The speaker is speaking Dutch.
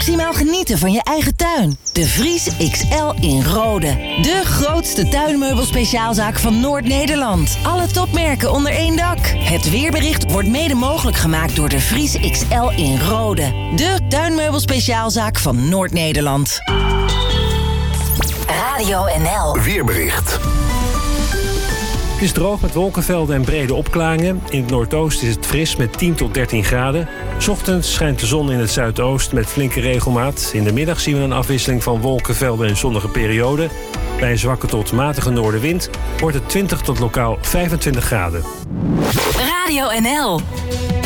maximaal genieten van je eigen tuin. De Vries XL in Rode. De grootste tuinmeubelspeciaalzaak van Noord-Nederland. Alle topmerken onder één dak. Het weerbericht wordt mede mogelijk gemaakt door de Vries XL in Rode. De tuinmeubelspeciaalzaak van Noord-Nederland. Radio NL. Weerbericht. Het is droog met wolkenvelden en brede opklaringen. In het noordoosten is het fris met 10 tot 13 graden. 's Ochtends schijnt de zon in het zuidoosten met flinke regelmaat. In de middag zien we een afwisseling van wolkenvelden en zonnige perioden. Bij een zwakke tot matige noordenwind wordt het 20 tot lokaal 25 graden. Radio NL.